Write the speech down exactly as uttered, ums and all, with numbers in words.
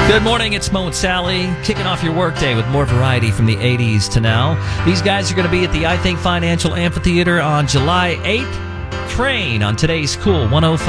Good morning, it's Mo and Sally, kicking off your workday with more variety from the eighties to now. These guys are going to be at the I Think Financial Amphitheater on July eighth. Train on today's Cool one oh five.